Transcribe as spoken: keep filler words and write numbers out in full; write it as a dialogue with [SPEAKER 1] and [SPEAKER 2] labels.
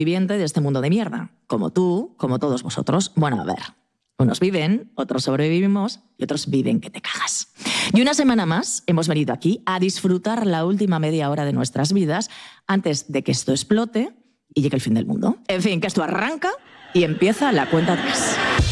[SPEAKER 1] viviente de este mundo de mierda, como tú, como todos vosotros. Bueno, a ver, unos viven, otros sobrevivimos y otros viven que te cagas. Y una semana más hemos venido aquí a disfrutar la última media hora de nuestras vidas antes de que esto explote y llegue el fin del mundo. En fin, que esto arranca y empieza la cuenta atrás.